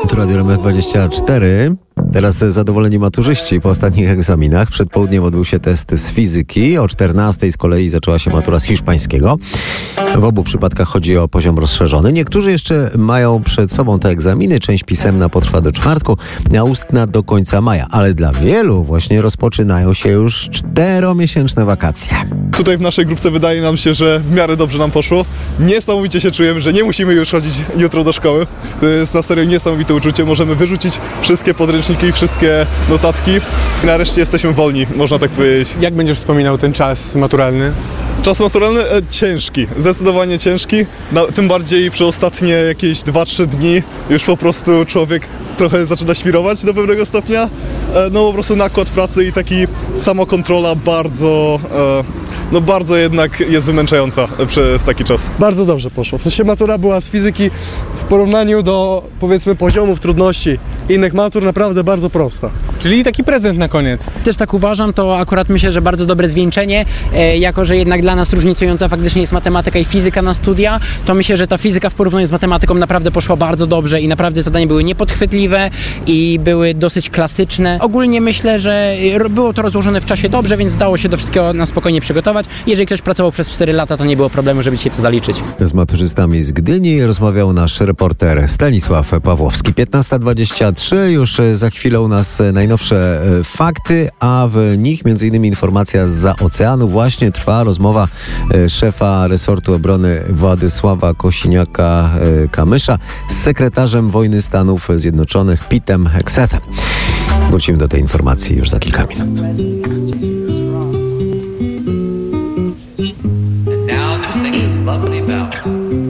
Tu Radio RMF24. Teraz zadowoleni maturzyści po ostatnich egzaminach. Przed południem odbył się test z fizyki. O 14:00 z kolei zaczęła się matura z hiszpańskiego. W obu przypadkach chodzi o poziom rozszerzony. Niektórzy jeszcze mają przed sobą te egzaminy. Część pisemna potrwa do czwartku, a ustna do końca maja. Ale dla wielu właśnie rozpoczynają się już 4-miesięczne wakacje. Tutaj w naszej grupce wydaje nam się, że w miarę dobrze nam poszło. Niesamowicie się czujemy, że nie musimy już chodzić jutro do szkoły. To jest na serio niesamowite uczucie. Możemy wyrzucić wszystkie podręczniki i wszystkie notatki. Nareszcie jesteśmy wolni, można tak powiedzieć. Jak będziesz wspominał ten czas maturalny? Czas maturalny ciężki, zdecydowanie ciężki. Tym bardziej przez ostatnie jakieś 2-3 dni już po prostu człowiek trochę zaczyna świrować do pewnego stopnia. No po prostu nakład pracy i taki samokontrola bardzo jednak jest wymęczająca przez taki czas. Bardzo dobrze poszło. W sensie matura była z fizyki w porównaniu do, powiedzmy, poziomów trudności innych matur naprawdę bardzo prosta. Czyli taki prezent na koniec. Też tak uważam, to akurat myślę, że bardzo dobre zwieńczenie, jako że jednak dla nas różnicująca faktycznie jest matematyka i fizyka na studia, to myślę, że ta fizyka w porównaniu z matematyką naprawdę poszła bardzo dobrze i naprawdę zadania były niepodchwytliwe i były dosyć klasyczne. Ogólnie myślę, że było to rozłożone w czasie dobrze, więc dało się do wszystkiego na spokojnie przygotować. Jeżeli ktoś pracował przez 4 lata, to nie było problemu, żeby się to zaliczyć. Z maturzystami z Gdyni rozmawiał nasz reporter Stanisław Pawłowski. 15:23, już za chwilę u nas najnowsze fakty, a w nich m.in. informacja zza oceanu. Właśnie trwa rozmowa szefa resortu obrony Władysława Kosiniaka-Kamysza z sekretarzem wojny Stanów Zjednoczonych Petem Hexetem. Wrócimy do tej informacji już za kilka minut. Now to sing this lovely ballad.